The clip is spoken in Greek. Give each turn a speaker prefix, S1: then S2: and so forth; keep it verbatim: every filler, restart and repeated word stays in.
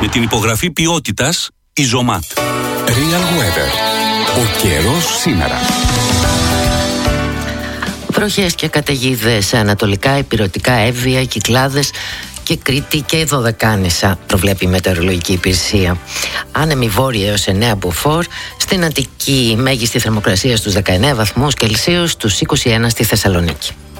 S1: Με την υπογραφή ποιότητας Ιζωμάτ.
S2: Real Weather. Ο καιρός σήμερα.
S3: Βροχές και καταιγίδες ανατολικά, ηπειρωτικά, Εύβοια, Κυκλάδες και Κρήτη και Δωδεκάνησα, προβλέπει η Μετεωρολογική Υπηρεσία. Άνεμη βόρεια έως εννέα μποφόρ, στην Αττική μέγιστη θερμοκρασία στους δεκαεννέα βαθμούς Κελσίου, στους είκοσι ένα στη Θεσσαλονίκη.